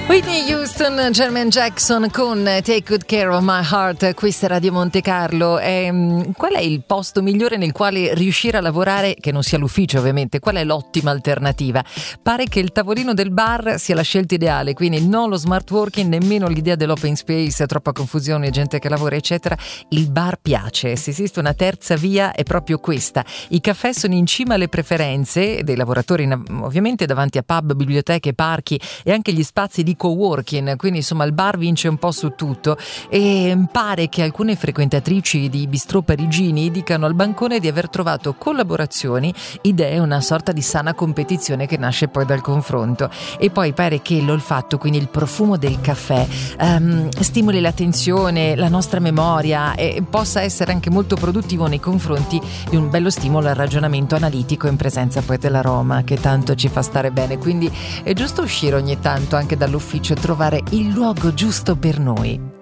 Whitney Houston, Jermaine Jackson con Take Good Care of My Heart. Questa è Radio Monte Carlo. Qual è il posto migliore nel quale riuscire a lavorare, che non sia l'ufficio ovviamente? Qual è l'ottima alternativa? Pare che il tavolino del bar sia la scelta ideale, quindi non lo smart working, nemmeno l'idea dell'open space, troppa confusione, gente che lavora eccetera. Il bar piace. Se esiste una terza via è proprio questa. I caffè sono in cima alle preferenze dei lavoratori, ovviamente davanti a pub, biblioteche, parchi e anche gli spazi di coworking, quindi insomma il bar vince un po' su tutto. E pare che alcune frequentatrici di bistrò parigini dicano al bancone di aver trovato collaborazioni, idee, una sorta di sana competizione che nasce poi dal confronto. E poi pare che l'olfatto, quindi il profumo del caffè, stimoli l'attenzione, la nostra memoria e possa essere anche molto produttivo nei confronti di un bello stimolo al ragionamento analitico in presenza poi dell'aroma che tanto ci fa stare bene. Quindi è giusto uscire ogni tanto anche dall'ufficio e trovare il luogo giusto per noi.